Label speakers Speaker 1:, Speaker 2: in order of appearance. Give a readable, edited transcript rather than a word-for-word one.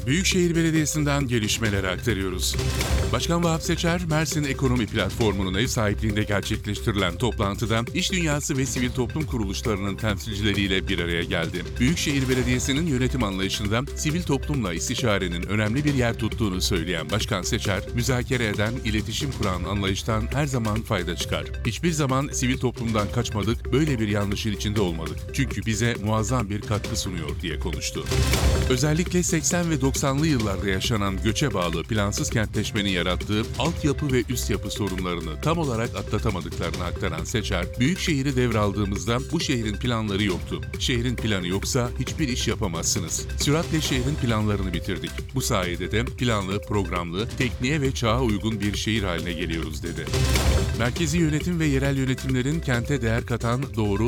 Speaker 1: Büyükşehir Belediyesi'nden gelişmeleri aktarıyoruz. Başkan Vahap Seçer, Mersin Ekonomi Platformu'nun ev sahipliğinde gerçekleştirilen toplantıda iş dünyası ve sivil toplum kuruluşlarının temsilcileriyle bir araya geldi. Büyükşehir Belediyesi'nin yönetim anlayışında sivil toplumla istişarenin önemli bir yer tuttuğunu söyleyen Başkan Seçer, müzakere eden, iletişim kuran anlayıştan her zaman fayda çıkar. Hiçbir zaman sivil toplumdan kaçmadık, böyle bir yanlışın içinde olmadık. Çünkü bize muazzam bir katkı sunuyor diye konuştu. Özellikle 80 ve 90'lı yıllarda yaşanan göçe bağlı plansız kentleşmenin yarattığı altyapı ve üst yapı sorunlarını tam olarak atlatamadıklarını aktaran Seçer, Büyükşehir'i devraldığımızda bu şehrin planları yoktu. Şehrin planı yoksa hiçbir iş yapamazsınız. Süratle şehrin planlarını bitirdik. Bu sayede de planlı, programlı, tekniğe ve çağa uygun bir şehir haline geliyoruz dedi. Merkezi yönetim ve yerel yönetimlerin kente değer katan doğru,